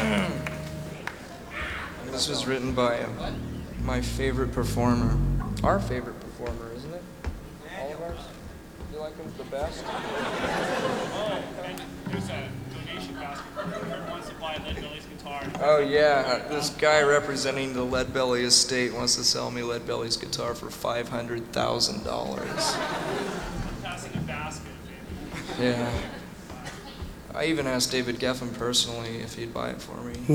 This was written by my favorite performer. Our favorite performer, isn't it? All of ours? You like him the best? Oh, and there's a donation basket for whoever wants to buy Lead Belly's guitar. Oh yeah, this guy representing the Lead Belly estate wants to sell me Lead Belly's guitar for $500,000. Passing a basket, baby. Yeah. I even asked David Geffen personally if he'd buy it for me.